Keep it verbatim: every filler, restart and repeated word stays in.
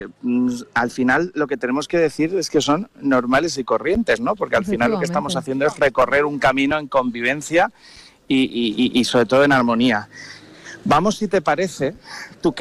Al final lo que tenemos que decir es que son normales y corrientes, ¿no? Porque al final lo que estamos haciendo es recorrer un camino en convivencia y, y, y sobre todo en armonía. Vamos, si te parece, tú